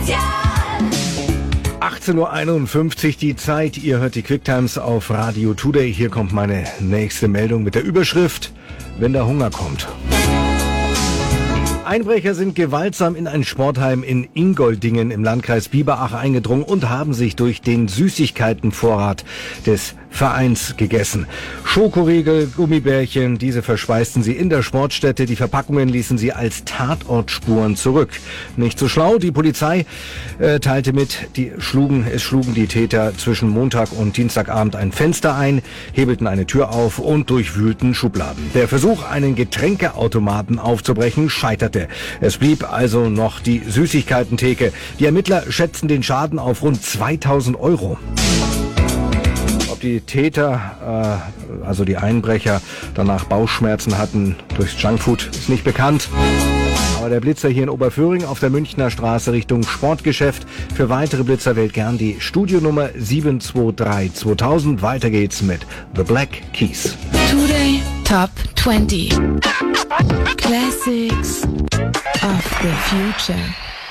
18:51 Uhr die Zeit. Ihr hört die Quicktimes auf Radio Today. Hier kommt meine nächste Meldung mit der Überschrift: Wenn der Hunger kommt. Einbrecher sind gewaltsam in ein Sportheim in Ingoldingen im Landkreis Biberach eingedrungen und haben sich durch den Süßigkeitenvorrat des Vereins gegessen. Schokoriegel, Gummibärchen, diese verspeisten sie in der Sportstätte. Die Verpackungen ließen sie als Tatortspuren zurück. Nicht so schlau, die Polizei teilte mit, es schlugen die Täter zwischen Montag und Dienstagabend ein Fenster ein, hebelten eine Tür auf und durchwühlten Schubladen. Der Versuch, einen Getränkeautomaten aufzubrechen, scheiterte. Es blieb also noch die Süßigkeitentheke. Die Ermittler schätzen den Schaden auf rund 2.000 Euro. Die Täter, also die Einbrecher, danach Bauchschmerzen hatten durchs Junkfood, ist nicht bekannt. Aber der Blitzer hier in Oberföhring auf der Münchner Straße Richtung Sportgeschäft. Für weitere Blitzer wählt gern die Studionummer 723 2000. Weiter geht's mit The Black Keys. Today Top 20 Classics of the Future.